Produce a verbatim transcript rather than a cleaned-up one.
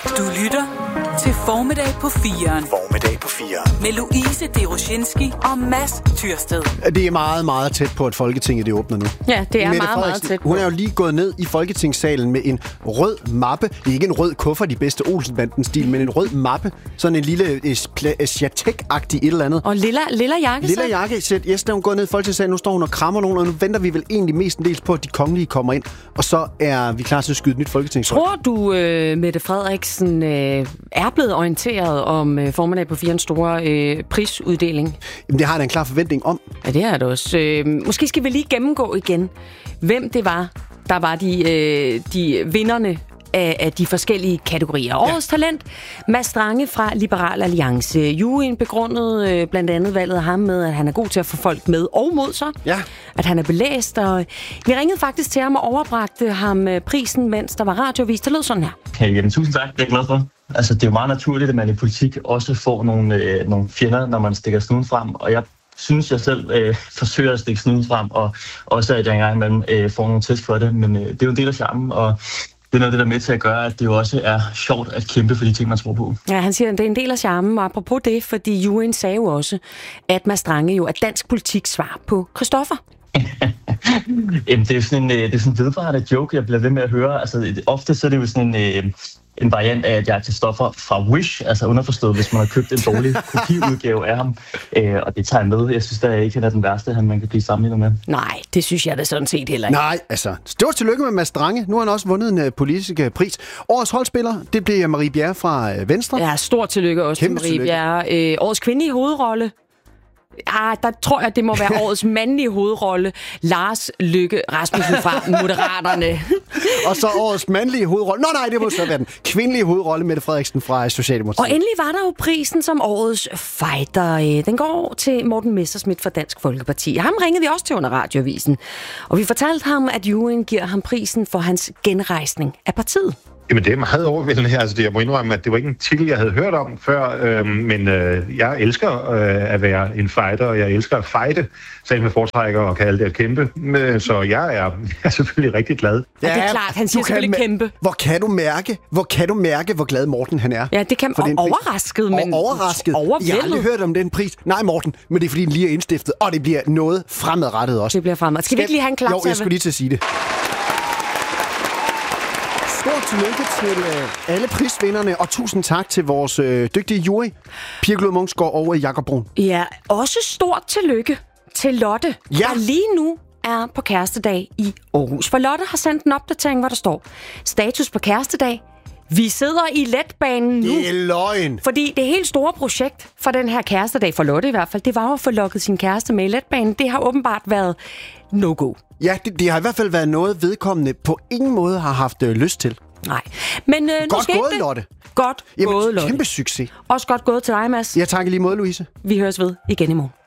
Du lytter til Formiddag på firen. Formiddag på firen. Med Louise Deroshinski og Mads Tyrsted. Det er meget, meget tæt på, at Folketinget det åbner nu. Ja, det er Mette meget, meget tæt på. Hun er jo lige gået ned i Folketingssalen med en rød mappe. Det er ikke en rød kuffert i bedste Olsenbanden-stil, men en rød mappe. Sådan en lille Asiatek-agtig et eller andet. Og lilla, lilla jakkesæt. Lilla jakkesæt. Yes, da hun går ned i Folketingssalen, nu står hun og krammer nogen, og nu venter vi vel egentlig mestendels på, at de kongelige kommer ind. Og så er vi klar til at skyde et nyt folketingsråd. Tror du, øh, Mette Frederiksen øh, er blevet orienteret om øh, Formiddag på firens store øh, prisuddeling? Jamen, det har jeg en klar forventning om. Ja, det er det også. Øh, måske skal vi lige gennemgå igen, hvem det var, der var de, øh, de vinderne af, af de forskellige kategorier. Årets ja. talent, Mads Strange fra Liberal Alliance. Juryen begrundede øh, blandt andet valget af ham med, at han er god til at få folk med og mod sig. Ja. At han er belæst, og vi ringede faktisk til ham og overbragte ham prisen, mens der var radiovis. Det lød sådan her. Hey, jamen, tusind tak, det er jeg glad for. Altså, det er jo meget naturligt, at man i politik også får nogle, øh, nogle fjender, når man stikker snuden frem, og jeg synes, jeg selv øh, forsøger at stikke snuden frem, og også at jeg engang imellem øh, får nogle test for det, men øh, det er jo en del af charmen, og det er noget af det, der er med til at gøre, at det jo også er sjovt at kæmpe for de ting, man tror på. Ja, han siger, at det er en del af charmen, og apropos det, fordi juryen sagde jo også, at Mads Strange jo er dansk politik svar på Christoffer. Jamen, det er jo sådan en, det er sådan en vedvarende joke, jeg bliver ved med at høre. Altså, ofte så er det jo sådan en, en variant af, at jeg er Christoffer fra Wish, altså underforstået, hvis man har købt en dårlig kopiudgave af ham. Og det tager jeg med. Jeg synes da ikke, han er den værste, han man kan blive sammenlignet med. Nej, det synes jeg da sådan set heller ikke. Nej, altså, stort tillykke med Mads Strange. Nu har han også vundet en uh, politisk uh, pris. Årets holdspiller, det bliver Marie Bjerre fra uh, Venstre. Ja, stort tillykke også Kæmpe til Marie Bjerre. Øh, årets kvindelige hovedrolle. Ah, der tror jeg, det må være årets mandlige hovedrolle. Lars Løkke Rasmussen fra Moderaterne. Og så årets mandlige hovedrolle. Nå nej, det må så være den kvindelige hovedrolle, Mette Frederiksen fra Socialdemokratiet. Og endelig var der jo prisen som årets fighter. Den går til Morten Messerschmidt fra Dansk Folkeparti. Ham ringede vi også til under radioavisen. Og vi fortalte ham, at juryen giver ham prisen for hans genrejsning af partiet. Jamen, det er meget overvældende her. Altså, det, jeg må indrømme, at det var ikke en titel, jeg havde hørt om før, øh, men øh, jeg elsker øh, at være en fighter, og jeg elsker at fighte, selv med foretrækker og kalde det at kæmpe. Så jeg er, jeg er selvfølgelig rigtig glad. Ja, det er klart, han siger selvfølgelig kan, kæmpe. Hvor kan du mærke, hvor kan du mærke, hvor glad Morten han er? Ja, det kan man overrasket, men og overrasket. overvældet. Jeg har aldrig hørt om den pris. Nej, Morten, men det er fordi, den lige er indstiftet, og det bliver noget fremadrettet også. Det bliver fremadrettet. Skal vi ikke lige have en klap? Jo, jeg skulle lige til at sige det. Stort tillykke til øh, alle prisvinderne, og tusind tak til vores øh, dygtige jury, Pia Glod Munksgaard og Jakob Brun. Ja, også stort tillykke til Lotte, ja. der lige nu er på kærestedag i Aarhus. For Lotte har sendt en opdatering, hvor der står: status på kærestedag. Vi sidder i letbanen nu. Det er løgn. Fordi det helt store projekt for den her kærestedag, for Lotte i hvert fald, det var jo at få lukket sin kæreste med i letbanen. Det har åbenbart været no-go. Ja, det, det har i hvert fald været noget, vedkommende på ingen måde har haft øh, lyst til. Nej, men øh, godt nu gået, det. Lotte. Godt Jamen, gået, Lotte. Kæmpe succes. Også godt gået til dig, Mads. Ja, tak i lige måde, Louise. Vi høres ved igen i morgen.